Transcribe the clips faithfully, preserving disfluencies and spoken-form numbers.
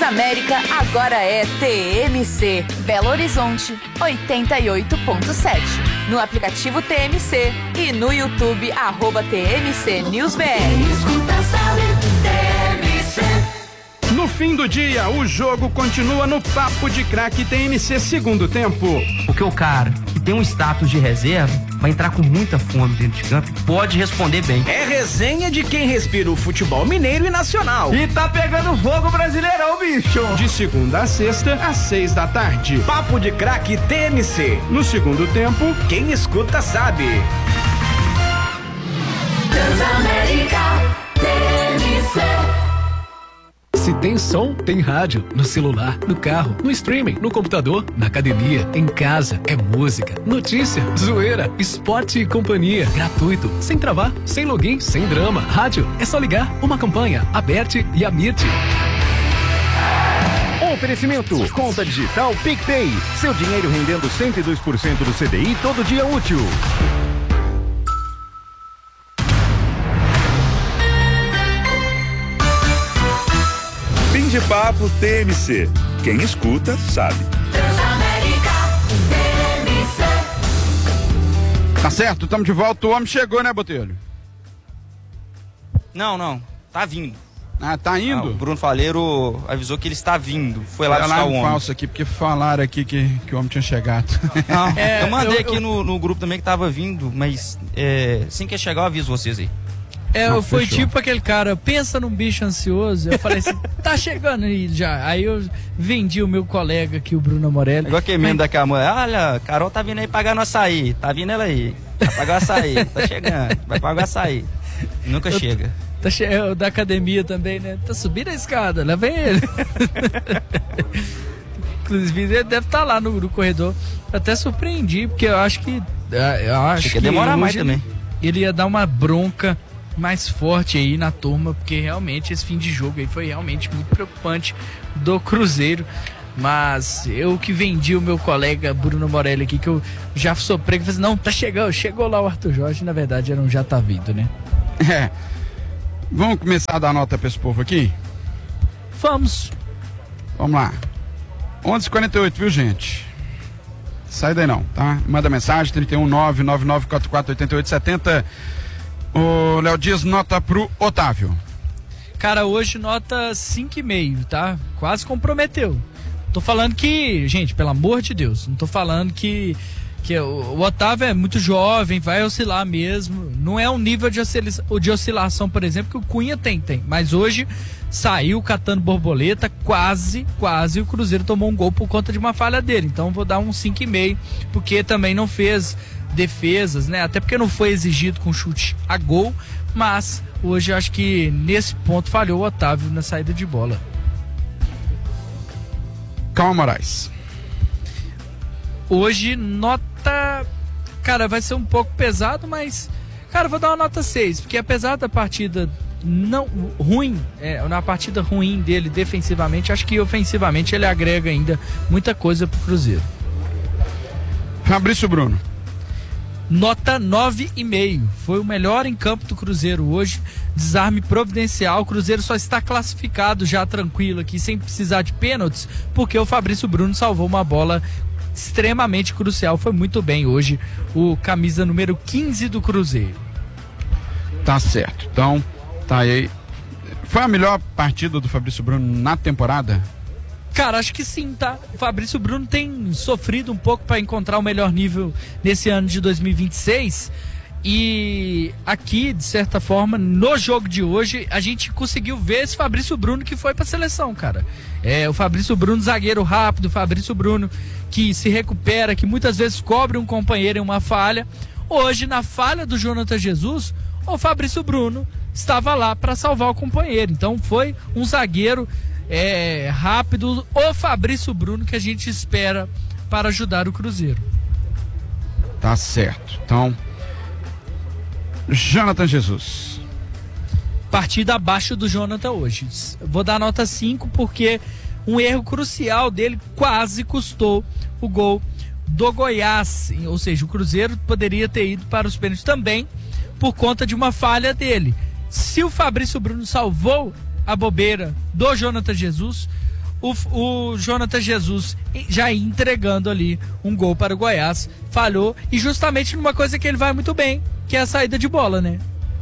Transamérica agora é T M C. Belo Horizonte, oitenta e oito ponto sete. No aplicativo T M C e no YouTube, arroba T M C News B R. Escuta, sabe, T M C. No fim do dia, o jogo continua no Papo de Craque T M C segundo tempo. Porque o cara que tem um status de reserva vai entrar com muita fome dentro de campo, pode responder bem. É resenha de quem respira o futebol mineiro e nacional. E tá pegando fogo brasileirão, bicho. De segunda a sexta, às seis da tarde. Papo de Craque T M C. No segundo tempo, quem escuta sabe. Transamérica T M C. Se tem som, tem rádio. No celular, no carro, no streaming, no computador, na academia, em casa. É música, notícia, zoeira, esporte e companhia. Gratuito, sem travar, sem login, sem drama. Rádio, é só ligar. Uma campanha, Aberte e Amite. Oferecimento, conta digital PicPay. Seu dinheiro rendendo cento e dois por cento do C D I todo dia útil. Fim de papo T M C. Quem escuta, sabe. Transamérica T M C. Tá certo, estamos de volta. O homem chegou, né, Botelho? Não, não. Tá vindo. Ah, tá indo? Ah, o Bruno Faleiro avisou que ele está vindo. Foi lá buscar o homem. falso aqui, porque falaram aqui que, que o homem tinha chegado. Não, é, eu mandei eu, aqui eu... No, no grupo também que tava vindo, mas é, assim que chegar eu aviso vocês aí. É, Não, foi fechou. tipo aquele cara, pensa num bicho ansioso. Eu falei assim, tá chegando aí já. Aí eu vendi o meu colega aqui, o Bruno Morelli. É igual aquele mesmo daquela mulher. Olha, Carol tá vindo aí pagar no açaí. Tá vindo ela aí. Vai pagar o açaí. Tá chegando. Vai pagar o açaí. Nunca eu, chega. Tá che... é, da academia também, né? Tá subindo a escada, leva ele. Inclusive, ele deve estar tá lá no, no corredor. Eu até surpreendi, porque eu acho que. Eu acho que, que demorar mais também. Ele ia dar uma bronca mais forte aí na turma, porque realmente esse fim de jogo aí foi realmente muito preocupante do Cruzeiro. Mas eu que vendi o meu colega Bruno Morelli aqui, que eu já soprei, que falei assim, não, tá chegando, chegou lá o Arthur Jorge, na verdade era um já tá vindo, né? É. Vamos começar a dar nota pra esse povo aqui? Vamos. Vamos lá. onze e quarenta e oito, viu, gente? Sai daí não, tá? Manda mensagem, trinta e um, nove nove nove quatro quatro oito oito sete zero. O Léo Dias, nota pro Otávio. Cara, hoje nota cinco e meio, tá? Quase comprometeu. Tô falando que, gente, pelo amor de Deus, não tô falando que, que o, o Otávio é muito jovem, vai oscilar mesmo. Não é um nível de, oscila, de oscilação, por exemplo, que o Cunha tem, tem. Mas hoje saiu catando borboleta, quase, quase o Cruzeiro tomou um gol por conta de uma falha dele. Então vou dar um cinco e meio, porque também não fez defesas, né? Até porque não foi exigido com chute a gol, mas hoje eu acho que nesse ponto falhou o Otávio na saída de bola. Calma, Moraes. Hoje nota, cara, vai ser um pouco pesado, mas cara, vou dar uma nota seis, porque apesar da partida não ruim, é, na partida ruim dele defensivamente, acho que ofensivamente ele agrega ainda muita coisa pro Cruzeiro. Fabrício Bruno. Nota nove e meio. Foi o melhor em campo do Cruzeiro hoje. Desarme providencial. O Cruzeiro só está classificado já tranquilo aqui, sem precisar de pênaltis, porque o Fabrício Bruno salvou uma bola extremamente crucial. Foi muito bem hoje o camisa número quinze do Cruzeiro. Tá certo. Então, tá aí. Foi a melhor partida do Fabrício Bruno na temporada? Cara, acho que sim, tá? O Fabrício Bruno tem sofrido um pouco para encontrar o melhor nível nesse ano de dois mil e vinte e seis. E aqui, de certa forma, no jogo de hoje, a gente conseguiu ver esse Fabrício Bruno que foi pra seleção, cara. É, o Fabrício Bruno, zagueiro rápido, o Fabrício Bruno que se recupera, que muitas vezes cobre um companheiro em uma falha. Hoje, na falha do Jonathan Jesus, o Fabrício Bruno estava lá para salvar o companheiro. Então foi um zagueiro É, rápido, o Fabrício Bruno que a gente espera para ajudar o Cruzeiro. Tá certo. Então, Jonathan Jesus. Partida abaixo do Jonathan hoje. Vou dar nota cinco porque um erro crucial dele quase custou o gol do Goiás. Ou seja, o Cruzeiro poderia ter ido para os pênaltis também por conta de uma falha dele. Se o Fabrício Bruno salvou a bobeira do Jonathan Jesus, o, o Jonathan Jesus já entregando ali um gol para o Goiás, falhou, e justamente numa coisa que ele vai muito bem, que é a saída de bola, né?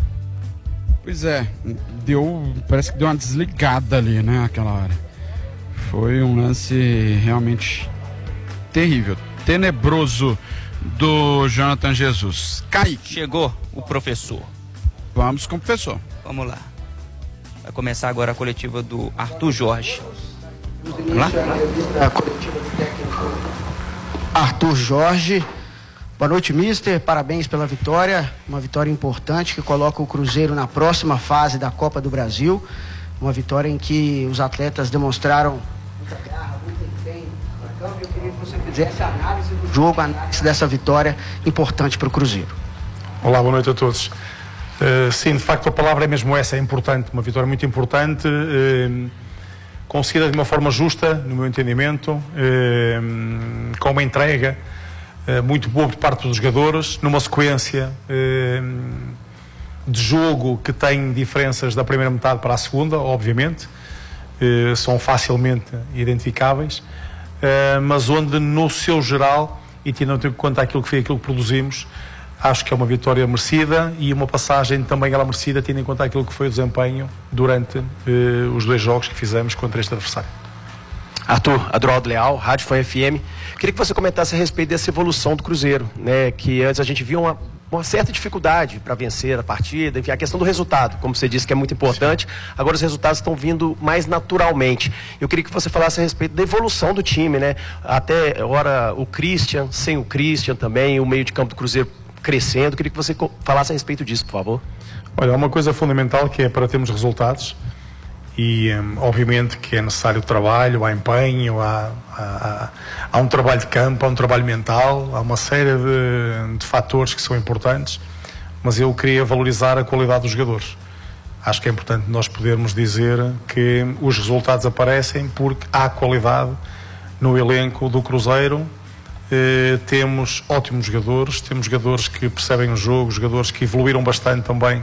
Pois é, deu, parece que deu uma desligada ali, né, aquela hora. Foi um lance realmente terrível, tenebroso do Jonathan Jesus. Kaique. Chegou o professor. Vamos com o professor. Vamos lá. Vai começar agora a coletiva do Arthur Jorge. Vamos lá? A coletiva do técnico Arthur Jorge. Boa noite, mister. Parabéns pela vitória. Uma vitória importante que coloca o Cruzeiro na próxima fase da Copa do Brasil. Uma vitória em que os atletas demonstraram muita garra, muito empenho na campo. Eu queria que você fizesse a análise do jogo, a análise dessa vitória importante para o Cruzeiro. Olá, boa noite a todos. Uh, sim, de facto a palavra é mesmo essa, é importante, uma vitória muito importante, uh, conseguida de uma forma justa, no meu entendimento, uh, com uma entrega uh, muito boa por parte dos jogadores, numa sequência uh, de jogo que tem diferenças da primeira metade para a segunda, obviamente, uh, são facilmente identificáveis, uh, mas onde no seu geral, e tendo em conta aquilo que foi aquilo que produzimos, acho que é uma vitória merecida e uma passagem também ela merecida, tendo em conta aquilo que foi o desempenho durante eh, os dois jogos que fizemos contra este adversário. Arthur, Adroaldo Leal, Rádio Fã F M. Queria que você comentasse a respeito dessa evolução do Cruzeiro, né? Que antes a gente via uma, uma certa dificuldade para vencer a partida, enfim, a questão do resultado, como você disse que é muito importante. Sim. Agora os resultados estão vindo mais naturalmente. Eu queria que você falasse a respeito da evolução do time, né? Até ora o Christian, sem o Christian também, o meio de campo do Cruzeiro crescendo. Queria que você falasse a respeito disso, por favor. Olha, há uma coisa fundamental que é para termos resultados e um, obviamente que é necessário trabalho, há empenho, há, há, há um trabalho de campo, há um trabalho mental, há uma série de, de fatores que são importantes, mas eu queria valorizar a qualidade dos jogadores. Acho que é importante nós podermos dizer que os resultados aparecem porque há qualidade no elenco do Cruzeiro. Uh, temos ótimos jogadores, temos jogadores que percebem o jogo, jogadores que evoluíram bastante também,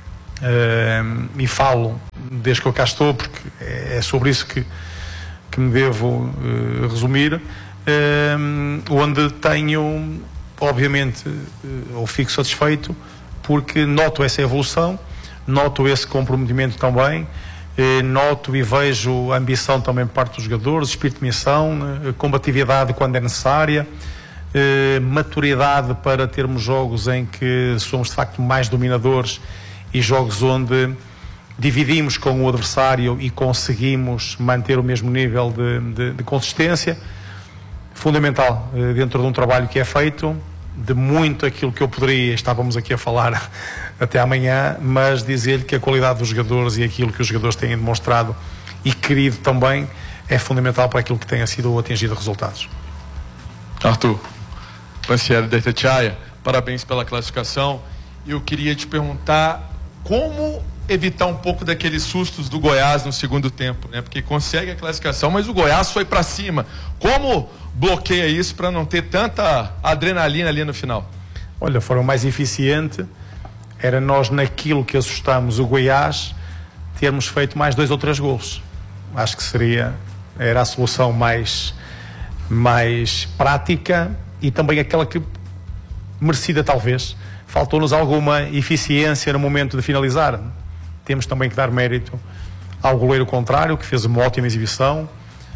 uh, e falo desde que eu cá estou porque é sobre isso que, que me devo uh, resumir, uh, onde tenho obviamente uh, ou fico satisfeito porque noto essa evolução, noto esse comprometimento também, uh, noto e vejo a ambição também por parte dos jogadores, espírito de missão, uh, combatividade quando é necessária, uh, maturidade para termos jogos em que somos de facto mais dominadores e jogos onde dividimos com o adversário e conseguimos manter o mesmo nível de, de, de consistência. Fundamental uh, dentro de um trabalho que é feito, de muito aquilo que eu poderia, estávamos aqui a falar até amanhã, mas dizer-lhe que a qualidade dos jogadores e aquilo que os jogadores têm demonstrado e querido também é fundamental para aquilo que tenha sido atingido resultados. Arthur, Pancieri da Itatiaia, parabéns pela classificação. Eu queria te perguntar como evitar um pouco daqueles sustos do Goiás no segundo tempo, né? Porque consegue a classificação, mas o Goiás foi para cima. Como bloqueia isso para não ter tanta adrenalina ali no final? Olha, a forma mais eficiente era nós, naquilo que assustamos o Goiás, termos feito mais dois ou três golos. Acho que seria, era a solução mais, mais prática e também aquela que merecida talvez. Faltou-nos alguma eficiência no momento de finalizar. Temos também que dar mérito ao goleiro contrário, que fez uma ótima exibição,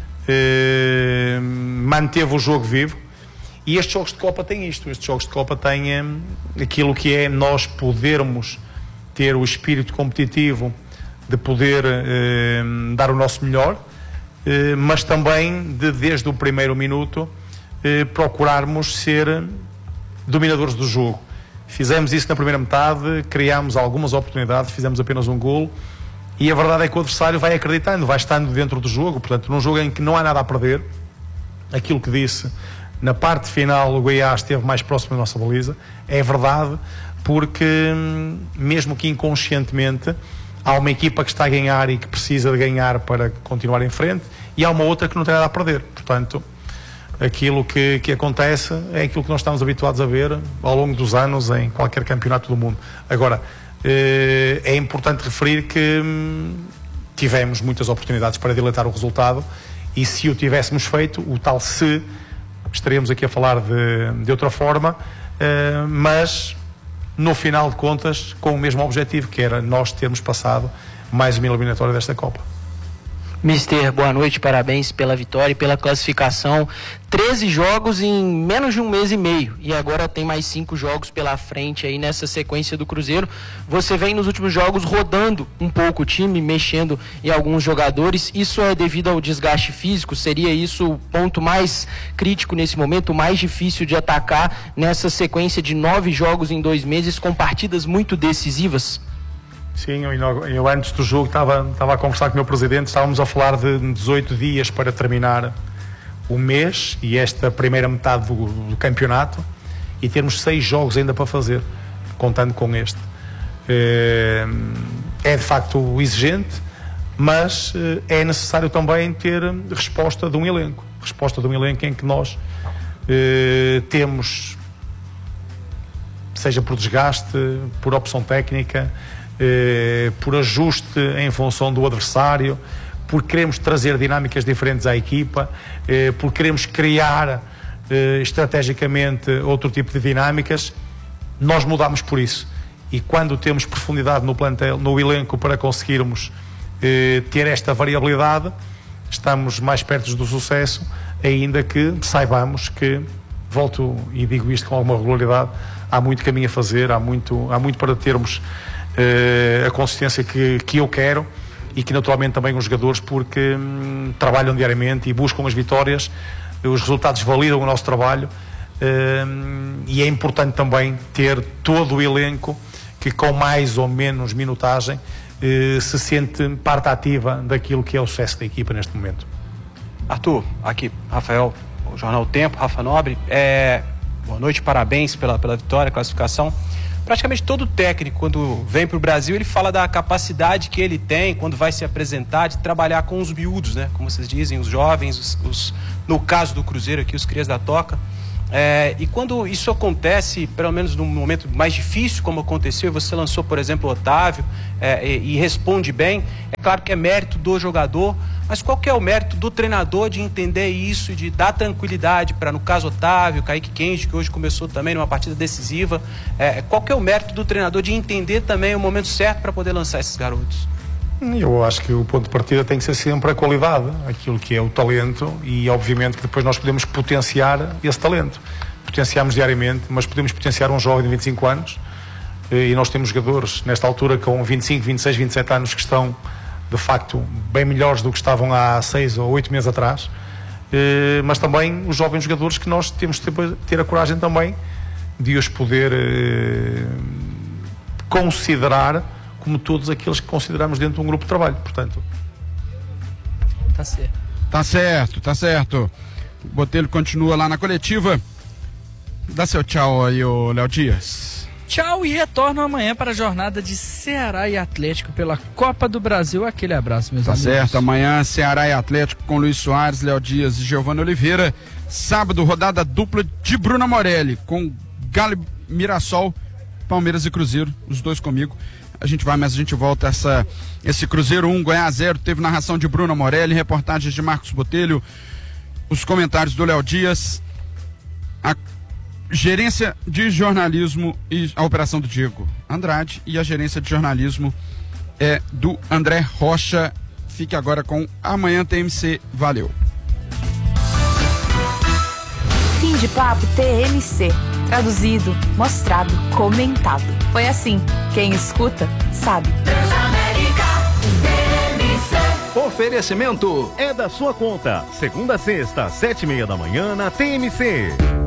eh, manteve o jogo vivo. E estes jogos de Copa têm isto, estes jogos de Copa têm eh, aquilo que é nós podermos ter o espírito competitivo de poder eh, dar o nosso melhor, eh, mas também de, desde o primeiro minuto, eh, procurarmos ser dominadores do jogo. Fizemos isso na primeira metade, criámos algumas oportunidades, fizemos apenas um golo e a verdade é que o adversário vai acreditando, vai estando dentro do jogo, portanto num jogo em que não há nada a perder, aquilo que disse, na parte final o Goiás esteve mais próximo da nossa baliza, é verdade, porque mesmo que inconscientemente há uma equipa que está a ganhar e que precisa de ganhar para continuar em frente e há uma outra que não tem nada a perder, portanto aquilo que, que acontece é aquilo que nós estamos habituados a ver ao longo dos anos em qualquer campeonato do mundo. Agora, eh, é importante referir que hum, tivemos muitas oportunidades para dilatar o resultado E se o tivéssemos feito, o tal se, estaremos aqui a falar de, de outra forma, uh, mas no final de contas com o mesmo objetivo, que era nós termos passado mais uma eliminatória desta Copa. Mister, boa noite, parabéns pela vitória e pela classificação. treze jogos em menos de um mês e meio, e agora tem mais cinco jogos pela frente aí nessa sequência do Cruzeiro. Você vem nos últimos jogos rodando um pouco o time, mexendo em alguns jogadores. Isso é devido ao desgaste físico? Seria isso o ponto mais crítico nesse momento, o mais difícil de atacar nessa sequência de nove jogos em dois meses com partidas muito decisivas? Sim, eu, eu antes do jogo estava, estava a conversar com o meu presidente, estávamos a falar de dezoito dias para terminar o mês e esta primeira metade do, do campeonato, e termos seis jogos ainda para fazer, contando com este. É, é de facto exigente, mas é necessário também ter resposta de um elenco, resposta de um elenco em que nós é, temos, seja por desgaste, por opção técnica, Eh, por ajuste em função do adversário, por queremos trazer dinâmicas diferentes à equipa, eh, por queremos criar eh, estrategicamente outro tipo de dinâmicas, nós mudamos por isso. E quando temos profundidade no plantel, no elenco, para conseguirmos eh, ter esta variabilidade, estamos mais perto do sucesso, ainda que saibamos que, volto e digo isto com alguma regularidade, há muito caminho a fazer, há muito, há muito para termos Uh, a consistência que, que eu quero, e que naturalmente também os jogadores, porque hum, trabalham diariamente e buscam as vitórias, os resultados validam o nosso trabalho, uh, e é importante também ter todo o elenco que, com mais ou menos minutagem, uh, se sente parte ativa daquilo que é o sucesso da equipa neste momento. Arthur, aqui Rafael, o Jornal Tempo, Rafa Nobre, é... boa noite, parabéns pela, pela vitória, classificação. Praticamente todo técnico, quando vem para o Brasil, ele fala da capacidade que ele tem quando vai se apresentar, de trabalhar com os miúdos, né? Como vocês dizem, os jovens, os, os, no caso do Cruzeiro aqui, os crias da toca. É, e quando isso acontece, pelo menos num momento mais difícil, como aconteceu, você lançou, por exemplo, o Otávio, é, e, e responde bem, é claro que é mérito do jogador, mas qual que é o mérito do treinador de entender isso e de dar tranquilidade para, no caso, Otávio, Kaique Kenji, que hoje começou também numa partida decisiva, é, qual que é o mérito do treinador de entender também o momento certo para poder lançar esses garotos? Eu acho que o ponto de partida tem que ser sempre a qualidade, aquilo que é o talento, e obviamente que depois nós podemos potenciar esse talento. Potenciamos diariamente, mas podemos potenciar um jovem de vinte e cinco anos, e nós temos jogadores nesta altura com vinte e cinco, vinte e seis, vinte e sete anos que estão de facto bem melhores do que estavam há seis ou oito meses atrás, mas também os jovens jogadores que nós temos de ter a coragem também de os poder considerar como todos aqueles que consideramos dentro de um grupo de trabalho, portanto. Tá certo. Tá certo, tá certo. O Botelho continua lá na coletiva. Dá seu tchau aí, ô Léo Dias. Tchau, e retorno amanhã para a jornada de Ceará e Atlético pela Copa do Brasil. Aquele abraço, meus tá amigos. Tá certo, amanhã Ceará e Atlético com Luiz Soares, Léo Dias e Giovanni Oliveira. Sábado, rodada dupla de Bruna Morelli com Galo e Mirassol, Palmeiras e Cruzeiro, os dois comigo. A gente vai, mas a gente volta. Essa, esse Cruzeiro um, Goiás zero, teve narração de Bruna Morelli, reportagens de Marcos Botelho, os comentários do Léo Dias, a gerência de jornalismo e a operação do Diego Andrade, e a gerência de jornalismo é do André Rocha. Fique agora com Amanhã T M C. Valeu. Fim de papo T M C. Traduzido, mostrado, comentado. Foi assim. Quem escuta, sabe. Transamérica T M C. Oferecimento é da sua conta. Segunda a sexta, sete e meia da manhã na T M C.